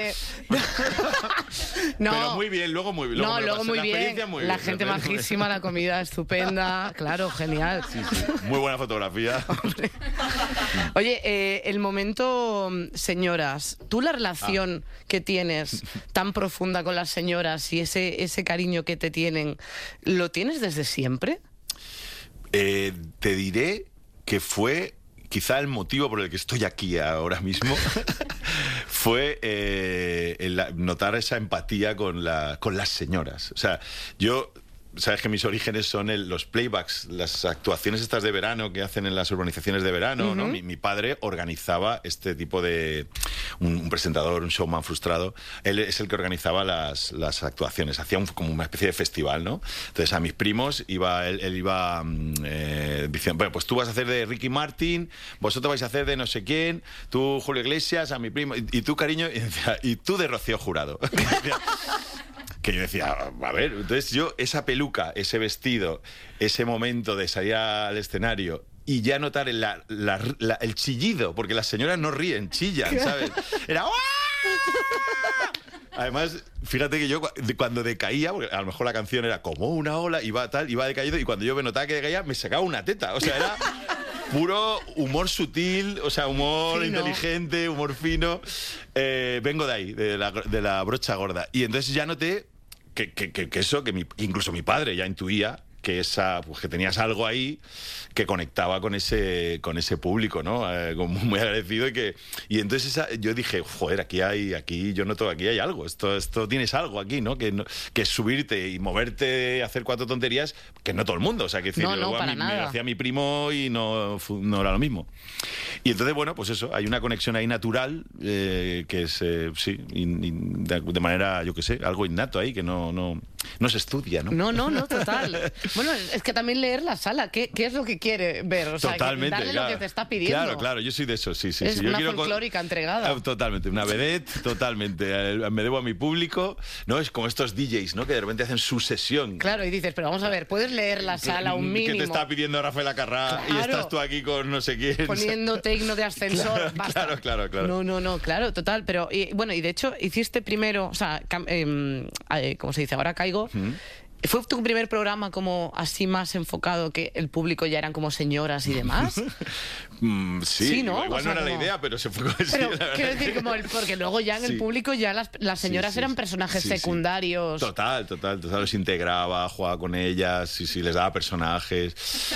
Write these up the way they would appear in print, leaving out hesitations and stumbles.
No, pero muy bien, luego muy bien. Luego muy bien. Muy la bien, gente majísima, la comida estupenda, claro, genial. Sí. Muy buena fotografía. Oye, el momento señoras, tú la relación que tienes tan profunda con las señoras y ese cariño que te tienen, ¿lo tienes desde siempre? Te diré que fue quizá el motivo por el que estoy aquí ahora mismo. Fue notar esa empatía con las señoras. O sea, sabes que mis orígenes son los playbacks, las actuaciones estas de verano que hacen en las urbanizaciones de verano, ¿no? Mi padre organizaba este tipo de... Un presentador, un showman frustrado. Él es el que organizaba las actuaciones. Hacía como una especie de festival, ¿no? Entonces a mis primos él iba diciendo, bueno, pues tú vas a hacer de Ricky Martin, vosotros vais a hacer de no sé quién, tú Julio Iglesias, a mi primo, y tú, cariño, y tú de Rocío Jurado. Que yo decía, a ver, entonces esa peluca, ese vestido, ese momento de salir al escenario y ya notar el chillido, porque las señoras no ríen, chillan, ¿sabes? Era ¡ah! Además, fíjate que yo cuando decaía, porque a lo mejor la canción era como una ola, iba decayendo, y cuando yo me notaba que decaía, me sacaba una teta, o sea, era... Puro humor sutil, o sea, humor inteligente, humor fino. Vengo de ahí, de la brocha gorda. Y entonces ya noté que eso, incluso mi padre ya intuía que que tenías algo ahí que conectaba con ese público, ¿no? Muy agradecido y entonces yo dije, joder, aquí yo noto, aquí hay algo, esto tienes algo aquí, ¿no? Que es subirte y moverte, hacer 4 tonterías, que no todo el mundo, o sea, que decir, luego me lo hacía mi primo y no era lo mismo. Y entonces, bueno, pues eso, hay una conexión ahí natural, que es, de manera, yo qué sé, algo innato ahí, que no se estudia, ¿no? No, total. Bueno, es que también leer la sala, ¿qué es lo que quiere ver? O sea, totalmente, darle lo que te está pidiendo. Claro, yo soy de eso, sí. Es una folclórica entregada. Totalmente, una vedette, totalmente. Me debo a mi público, ¿no? Es como estos DJs, ¿no? Que de repente hacen su sesión. Claro, y dices, pero vamos a ver, puedes leer la sala un mínimo. Que te está pidiendo Rafael Acarrá y estás tú aquí con no sé quién. Poniendo tecno de ascensor, basta. Claro. No, claro, total. Pero, bueno, y de hecho, hiciste primero, o sea, ¿cómo se dice? Ahora caigo. ¿Fue tu primer programa como así más enfocado, que el público ya eran como señoras y demás? Sí, ¿no? Igual no era la idea, pero se fue con eso. Pero quiero decir, porque luego ya en el público ya las señoras eran personajes secundarios. Total, los integraba, jugaba con ellas, les daba personajes.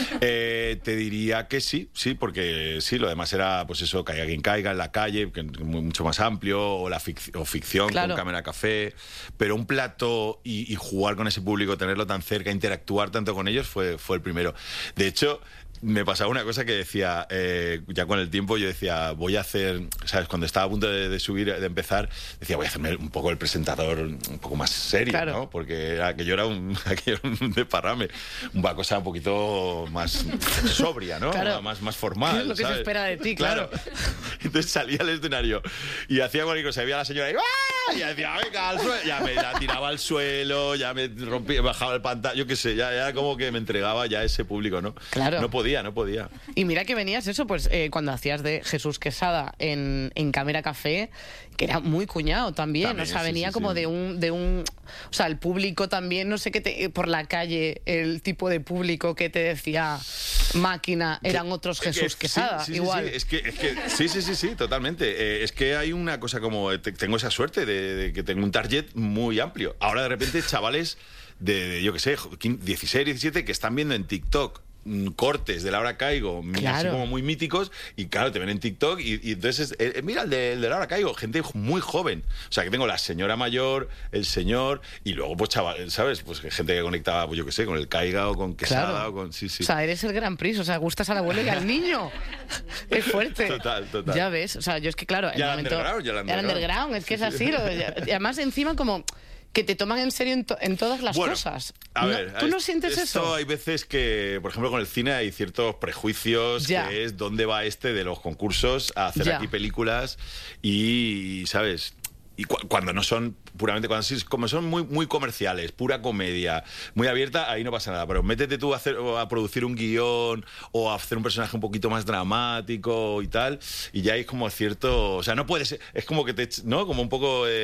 Te diría que sí, porque lo demás era, pues eso, Caiga quien caiga, en la calle, que mucho más amplio, o ficción, claro, con Cámara Café, pero un plato y jugar con ese público, tenerlo tan cerca, interactuar tanto con ellos, fue el primero. De hecho, me pasaba una cosa que decía, ya con el tiempo yo decía, voy a hacer, ¿sabes? Cuando estaba a punto de subir, de empezar, decía, voy a hacerme un poco el presentador un poco más serio, claro, ¿no? Porque aquello era un desparrame, una cosa un poquito más sobria, ¿no? Claro. Más formal, es lo que ¿sabes? Se espera de ti, claro. Entonces salía al escenario y hacía cualquier cosa, y veía a la señora y ¡ah! Y decía, venga, al suelo. Ya me la tiraba al suelo, ya me rompía, bajaba el pantalla, yo qué sé, ya como que me entregaba ya a ese público, ¿no? Claro. No podía. Y mira que venías eso, pues cuando hacías de Jesús Quesada en Cámara Café, que era muy cuñado también, o sea, venía como de un... O sea, el público también, no sé qué, por la calle, el tipo de público que te decía máquina, eran otros Jesús Quesada, igual. Sí, totalmente. Es que hay una cosa como... Tengo esa suerte de que tengo un target muy amplio. Ahora, de repente, chavales de yo qué sé, 16, 17, que están viendo en TikTok cortes de Laura Caigo, claro, así como muy míticos, y claro, te ven en TikTok y entonces, mira el de Laura Caigo, gente muy joven, o sea, que tengo la señora mayor, el señor, y luego pues chaval, ¿sabes? Pues gente que conectaba, pues yo qué sé, con el Caiga o con Quesada, claro, o con... Sí. O sea, eres el Gran Prix, o sea, gustas al abuelo y al niño. Es fuerte. Total. Ya ves, o sea, yo es que claro, ya el momento... Ya el underground, es que es así, y además encima como... que te toman en serio en todas las cosas. A ver, ¿tú no sientes eso? Hay veces que, por ejemplo, con el cine hay ciertos prejuicios, que es dónde va de los concursos a hacer aquí películas y, ¿sabes? y cuando no son puramente, como son muy, muy comerciales, pura comedia, muy abierta, ahí no pasa nada. Pero métete tú a producir un guión o a hacer un personaje un poquito más dramático y tal, y ya hay como cierto, o sea, no puede ser, es como que ¿no? Como un poco